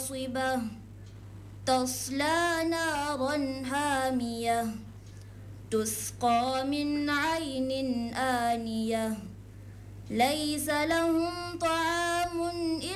حاصبة تصلى نارا حامية تسقى من عين آنية ليس لهم طعام